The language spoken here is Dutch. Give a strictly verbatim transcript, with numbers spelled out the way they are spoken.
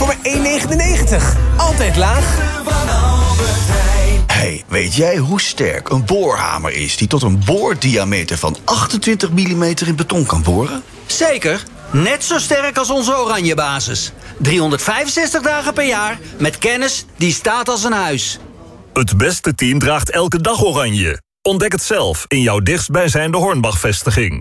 voor maar één negenennegentig. Altijd laag. Hey, weet jij hoe sterk een boorhamer is die tot een boordiameter van achtentwintig millimeter in beton kan boren? Zeker. Net zo sterk als onze oranje basis. driehonderdvijfenzestig dagen per jaar met kennis die staat als een huis. Het beste team draagt elke dag oranje. Ontdek het zelf in jouw dichtstbijzijnde Hornbach-vestiging.